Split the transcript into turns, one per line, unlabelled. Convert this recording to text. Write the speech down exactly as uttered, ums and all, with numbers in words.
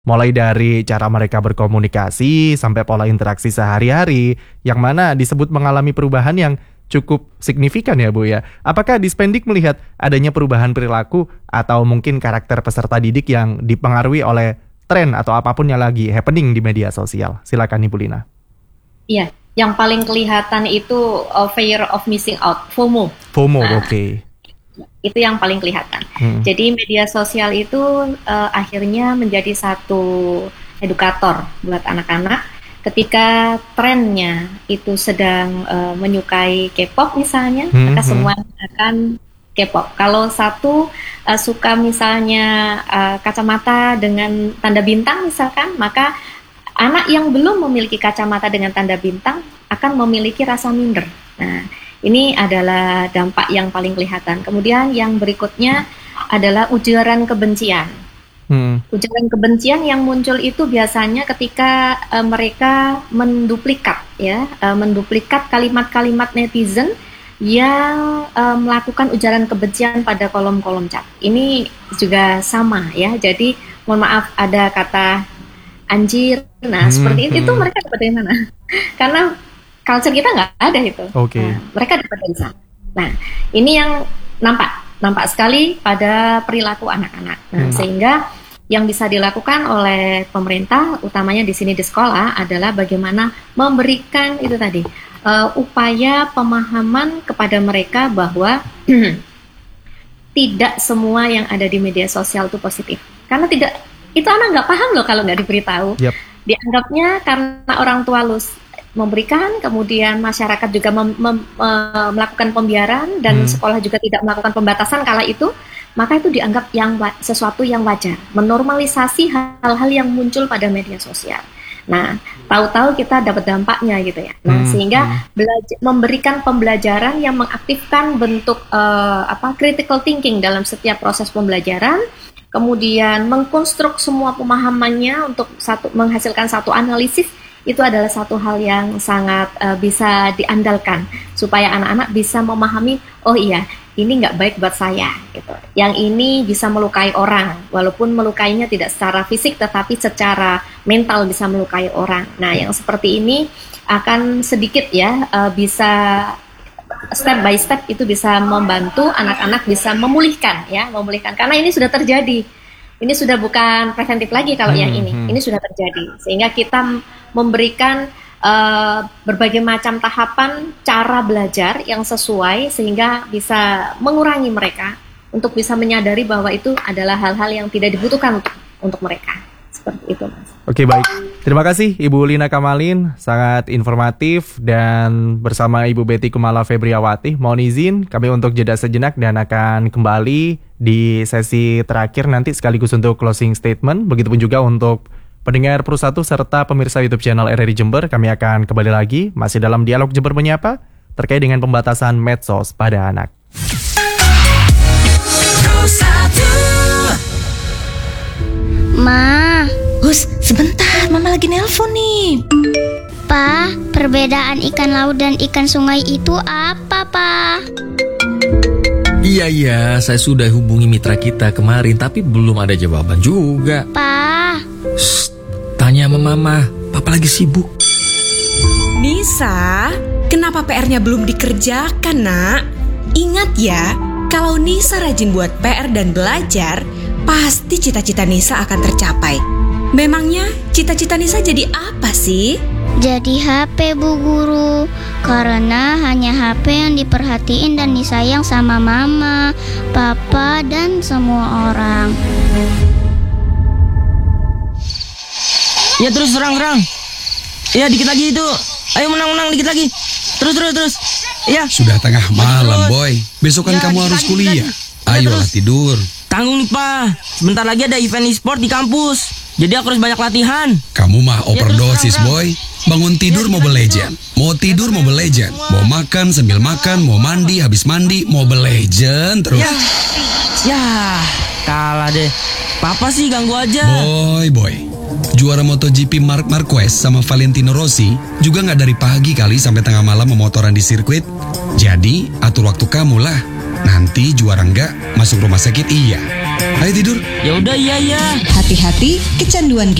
Mulai dari cara mereka berkomunikasi sampai pola interaksi sehari-hari, yang mana disebut mengalami perubahan yang cukup signifikan ya Bu ya. Apakah Dispendik melihat adanya perubahan perilaku atau mungkin karakter peserta didik yang dipengaruhi oleh tren atau apapun yang lagi happening di media sosial? Silakan Ibu Lina.
Iya, yang paling kelihatan itu uh, fear of missing out, FOMO.
FOMO,
Nah,
oke. Okay.
Itu yang paling kelihatan.
Hmm.
Jadi media sosial itu uh, akhirnya menjadi satu edukator buat anak-anak. Ketika trennya itu sedang uh, menyukai K-pop misalnya,
hmm,
maka
hmm.
semua akan K-pop. Kalau satu uh, suka misalnya uh, kacamata dengan tanda bintang misalkan, maka anak yang belum memiliki kacamata dengan tanda bintang akan memiliki rasa minder. Nah, ini adalah dampak yang paling kelihatan. Kemudian yang berikutnya adalah ujaran kebencian. Hmm. Ujaran kebencian yang muncul itu biasanya ketika uh, mereka menduplikat, ya, uh, menduplikat kalimat-kalimat netizen yang uh, melakukan ujaran kebencian pada kolom-kolom chat. Ini juga sama, ya. Jadi, mohon maaf ada kata anjir. Nah, hmm. seperti itu, itu mereka dapat dari mana? Karena culture kita nggak ada itu.
Okay.
Nah, mereka dapat dari sana. Nah, ini yang nampak, nampak sekali pada perilaku anak-anak. Nah, hmm. sehingga yang bisa dilakukan oleh pemerintah, utamanya di sini di sekolah, adalah bagaimana memberikan itu tadi uh, upaya pemahaman kepada mereka bahwa tidak semua yang ada di media sosial itu positif. Karena tidak, itu anak nggak paham loh kalau nggak diberitahu. Yep. Dianggapnya karena orang tua lu memberikan, kemudian masyarakat juga mem, mem, uh, melakukan pembiaran dan hmm. sekolah juga tidak melakukan pembatasan kala itu, maka itu dianggap yang sesuatu yang wajar, menormalisasi hal-hal yang muncul pada media sosial. Nah, tahu-tahu kita dapat dampaknya gitu ya. Nah, hmm. sehingga belajar, memberikan pembelajaran yang mengaktifkan bentuk uh, apa critical thinking dalam setiap proses pembelajaran, kemudian mengkonstruk semua pemahamannya untuk satu menghasilkan satu analisis. Itu adalah satu hal yang sangat uh, bisa diandalkan supaya anak-anak bisa memahami, oh iya, ini nggak baik buat saya gitu. Yang ini bisa melukai orang, walaupun melukainya tidak secara fisik tetapi secara mental bisa melukai orang. Nah, yang seperti ini akan sedikit ya uh, bisa step by step itu bisa membantu anak-anak bisa memulihkan ya, memulihkan karena ini sudah terjadi. Ini sudah bukan preventif lagi kalau hmm, yang ini. Hmm. Ini sudah terjadi. Sehingga kita memberikan uh, berbagai macam tahapan cara belajar yang sesuai sehingga bisa mengurangi mereka untuk bisa menyadari bahwa itu adalah hal-hal yang tidak dibutuhkan untuk untuk mereka. Seperti itu, Mas.
Oke, baik. Terima kasih Ibu Lina Kamalin, sangat informatif, dan bersama Ibu Betty Kumala Febriawati. Mohon izin kami untuk jeda sejenak dan akan kembali di sesi terakhir nanti sekaligus untuk closing statement. Begitupun juga untuk pendengar Pro satu serta pemirsa YouTube channel R R I Jember. Kami akan kembali lagi masih dalam dialog Jember Menyapa terkait dengan pembatasan medsos pada anak.
Ma,
Hus, sebentar, Mama lagi nelpon nih.
Pa, perbedaan ikan laut dan ikan sungai itu apa, Pa?
Iya, iya, saya sudah hubungi mitra kita kemarin, tapi belum ada jawaban juga.
Pa.
Shh, tanya sama Mama, Papa lagi sibuk.
Nisa, kenapa P R-nya belum dikerjakan, Nak? Ingat ya, kalau Nisa rajin buat P R dan belajar, pasti cita-cita Nisa akan tercapai. Memangnya cita-cita Nisa jadi apa sih?
Jadi H P, Bu Guru. Karena hanya H P yang diperhatiin dan disayang sama Mama, Papa, dan semua orang.
Ya terus serang-serang. Ya dikit lagi itu. Ayo menang-menang dikit lagi. Terus terus terus. Ya.
Sudah tengah malam, Boy. Besok kan ya, kamu harus lagi, kuliah. Ayolah tidur.
Tanggung nih, Pa. Sebentar lagi ada event e-sport di kampus. Jadi aku harus banyak latihan.
Kamu mah overdosis, ya, Boy. Bangun tidur ya, Mobile Legend. Mau tidur Mobile Legend. Mau makan sambil makan, mau mandi habis mandi Mobile Legend terus.
Ya, ya kalah deh. Papa sih ganggu aja.
Boy, boy. Juara MotoGP Marc Marquez sama Valentino Rossi juga nggak dari pagi kali sampai tengah malam memotoran di sirkuit. Jadi atur waktu kamu lah. Nanti juara nggak masuk rumah sakit iya. Ayo tidur.
Ya udah, iya ya.
Hati-hati kecanduan